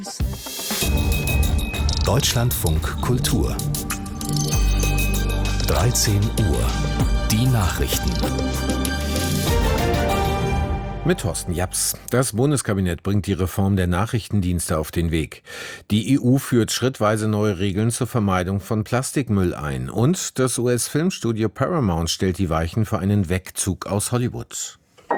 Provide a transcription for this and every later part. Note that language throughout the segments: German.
Deutschlandfunk Kultur 13 Uhr. Die Nachrichten. Mit Thorsten Japs. Das Bundeskabinett bringt die Reform der Nachrichtendienste auf den Weg. Die EU führt schrittweise neue Regeln zur Vermeidung von Plastikmüll ein. Und das US-Filmstudio Paramount stellt die Weichen für einen Wegzug aus Hollywood.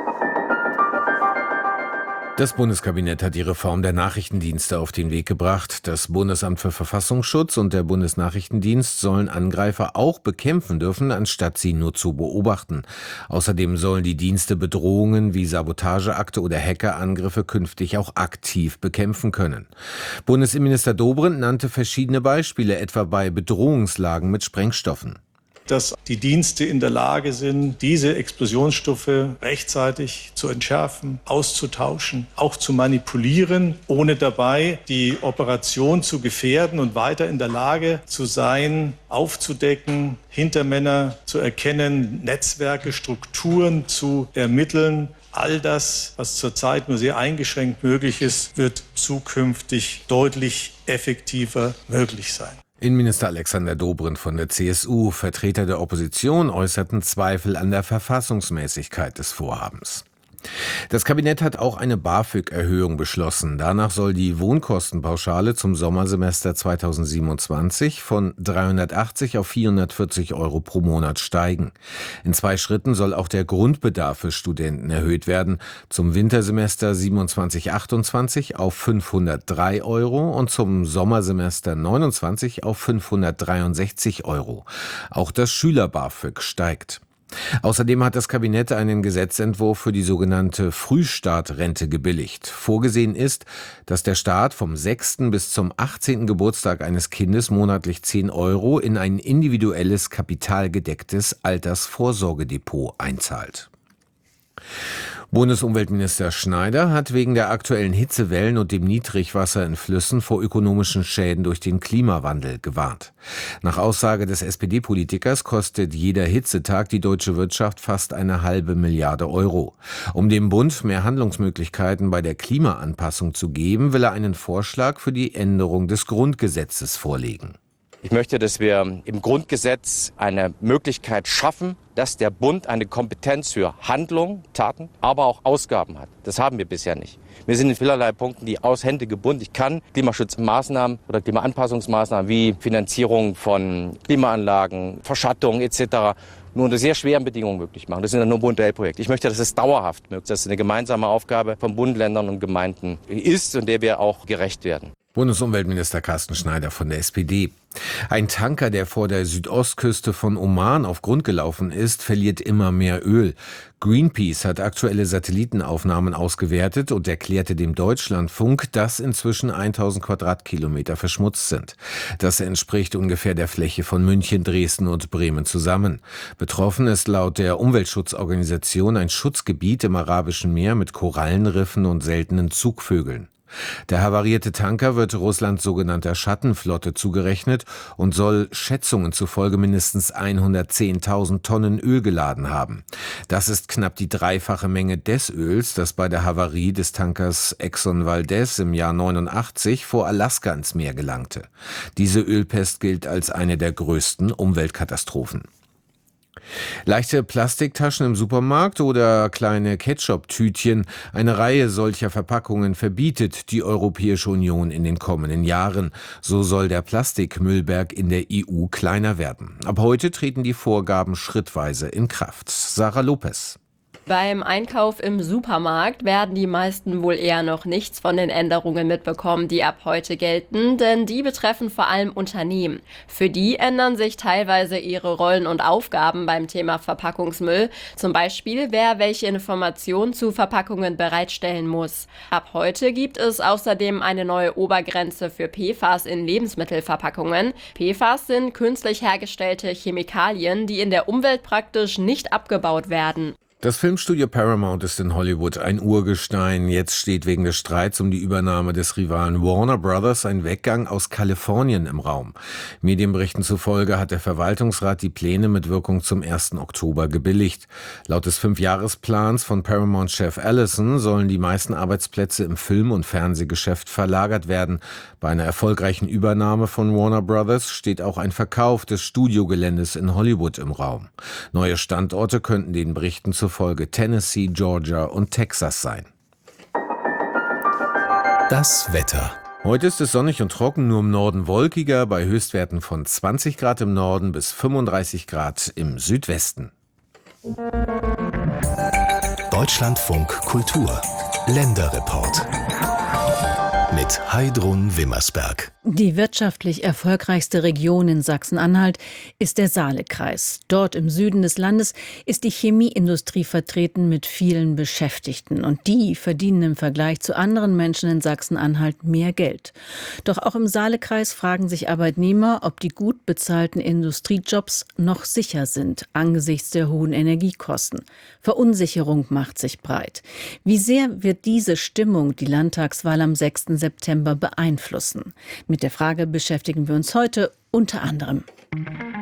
Das Bundeskabinett hat die Reform der Nachrichtendienste auf den Weg gebracht. Das Bundesamt für Verfassungsschutz und der Bundesnachrichtendienst sollen Angreifer auch bekämpfen dürfen, anstatt sie nur zu beobachten. Außerdem sollen die Dienste Bedrohungen wie Sabotageakte oder Hackerangriffe künftig auch aktiv bekämpfen können. Bundesinnenminister Dobrindt nannte verschiedene Beispiele, etwa bei Bedrohungslagen mit Sprengstoffen. Dass die Dienste in der Lage sind, diese Explosionsstoffe rechtzeitig zu entschärfen, auszutauschen, auch zu manipulieren, ohne dabei die Operation zu gefährden und weiter in der Lage zu sein, aufzudecken, Hintermänner zu erkennen, Netzwerke, Strukturen zu ermitteln. All das, was zurzeit nur sehr eingeschränkt möglich ist, wird zukünftig deutlich effektiver möglich sein. Innenminister Alexander Dobrindt von der CSU, Vertreter der Opposition, äußerten Zweifel an der Verfassungsmäßigkeit des Vorhabens. Das Kabinett hat auch eine BAföG-Erhöhung beschlossen. Danach soll die Wohnkostenpauschale zum Sommersemester 2027 von 380 auf 440 Euro pro Monat steigen. In 2 Schritten soll auch der Grundbedarf für Studenten erhöht werden. Zum Wintersemester 27/28 auf 503 Euro und zum Sommersemester 29 auf 563 Euro. Auch das Schüler-BAföG steigt. Außerdem hat das Kabinett einen Gesetzentwurf für die sogenannte Frühstartrente gebilligt. Vorgesehen ist, dass der Staat vom 6. bis zum 18. Geburtstag eines Kindes monatlich 10 Euro in ein individuelles kapitalgedecktes Altersvorsorgedepot einzahlt. Bundesumweltminister Schneider hat wegen der aktuellen Hitzewellen und dem Niedrigwasser in Flüssen vor ökonomischen Schäden durch den Klimawandel gewarnt. Nach Aussage des SPD-Politikers kostet jeder Hitzetag die deutsche Wirtschaft fast 1,5 Milliarde Euro. Um dem Bund mehr Handlungsmöglichkeiten bei der Klimaanpassung zu geben, will er einen Vorschlag für die Änderung des Grundgesetzes vorlegen. Ich möchte, dass wir im Grundgesetz eine Möglichkeit schaffen, dass der Bund eine Kompetenz für Handlungen, Taten, aber auch Ausgaben hat. Das haben wir bisher nicht. Wir sind in vielerlei Punkten die Hände gebunden. Ich kann Klimaschutzmaßnahmen oder Klimaanpassungsmaßnahmen wie Finanzierung von Klimaanlagen, Verschattung etc. nur unter sehr schweren Bedingungen möglich machen. Das sind ja nur Bund-Projekte. Ich möchte, dass es dauerhaft möglich ist, dass es eine gemeinsame Aufgabe von Bund, Ländern und Gemeinden ist und der wir auch gerecht werden. Bundesumweltminister Carsten Schneider von der SPD. Ein Tanker, der vor der Südostküste von Oman auf Grund gelaufen ist, verliert immer mehr Öl. Greenpeace hat aktuelle Satellitenaufnahmen ausgewertet und erklärte dem Deutschlandfunk, dass inzwischen 1000 Quadratkilometer verschmutzt sind. Das entspricht ungefähr der Fläche von München, Dresden und Bremen zusammen. Betroffen ist laut der Umweltschutzorganisation ein Schutzgebiet im Arabischen Meer mit Korallenriffen und seltenen Zugvögeln. Der havarierte Tanker wird Russlands sogenannter Schattenflotte zugerechnet und soll Schätzungen zufolge mindestens 110.000 Tonnen Öl geladen haben. Das ist knapp die 3-fache Menge des Öls, das bei der Havarie des Tankers Exxon Valdez im Jahr 89 vor Alaska ins Meer gelangte. Diese Ölpest gilt als eine der größten Umweltkatastrophen. Leichte Plastiktaschen im Supermarkt oder kleine Ketchup-Tütchen, eine Reihe solcher Verpackungen verbietet die Europäische Union in den kommenden Jahren. So soll der Plastikmüllberg in der EU kleiner werden. Ab heute treten die Vorgaben schrittweise in Kraft. Sarah Lopez. Beim Einkauf im Supermarkt werden die meisten wohl eher noch nichts von den Änderungen mitbekommen, die ab heute gelten, denn die betreffen vor allem Unternehmen. Für die ändern sich teilweise ihre Rollen und Aufgaben beim Thema Verpackungsmüll, zum Beispiel wer welche Informationen zu Verpackungen bereitstellen muss. Ab heute gibt es außerdem eine neue Obergrenze für PFAS in Lebensmittelverpackungen. PFAS sind künstlich hergestellte Chemikalien, die in der Umwelt praktisch nicht abgebaut werden. Das Filmstudio Paramount ist in Hollywood ein Urgestein. Jetzt steht wegen des Streits um die Übernahme des Rivalen Warner Brothers ein Weggang aus Kalifornien im Raum. Medienberichten zufolge hat der Verwaltungsrat die Pläne mit Wirkung zum 1. Oktober gebilligt. Laut des 5-Jahres-Plans von Paramount-Chef Allison sollen die meisten Arbeitsplätze im Film- und Fernsehgeschäft verlagert werden. Bei einer erfolgreichen Übernahme von Warner Brothers steht auch ein Verkauf des Studiogeländes in Hollywood im Raum. Neue Standorte könnten den Berichten zufolge Tennessee, Georgia und Texas sein. Das Wetter. Heute ist es sonnig und trocken, nur im Norden wolkiger, bei Höchstwerten von 20 Grad im Norden bis 35 Grad im Südwesten. Deutschlandfunk Kultur. Länderreport. Mit Heidrun Wimmersberg. Die wirtschaftlich erfolgreichste Region in Sachsen-Anhalt ist der Saalekreis. Dort im Süden des Landes ist die Chemieindustrie vertreten mit vielen Beschäftigten. Und die verdienen im Vergleich zu anderen Menschen in Sachsen-Anhalt mehr Geld. Doch auch im Saalekreis fragen sich Arbeitnehmer, ob die gut bezahlten Industriejobs noch sicher sind angesichts der hohen Energiekosten. Verunsicherung macht sich breit. Wie sehr wird diese Stimmung die Landtagswahl am 6. September beeinflussen? Mit der Frage beschäftigen wir uns heute unter anderem.